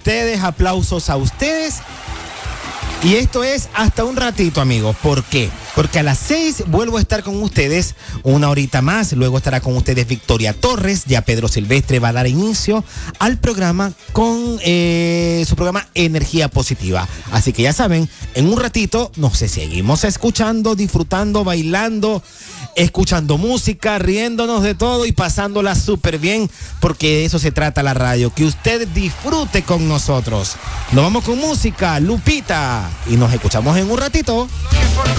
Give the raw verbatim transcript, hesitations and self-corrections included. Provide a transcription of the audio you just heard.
ustedes, aplausos a ustedes. Y esto es hasta un ratito, amigos. ¿Por qué? Porque a las seis vuelvo a estar con ustedes una horita más. Luego estará con ustedes Victoria Torres. Ya Pedro Silvestre va a dar inicio al programa con eh, su programa Energía Positiva. Así que ya saben, en un ratito nos seguimos escuchando, disfrutando, bailando, escuchando música, riéndonos de todo y pasándola súper bien, porque de eso se trata la radio, que usted disfrute con nosotros. Nos vamos con música, Lupita, y nos escuchamos en un ratito.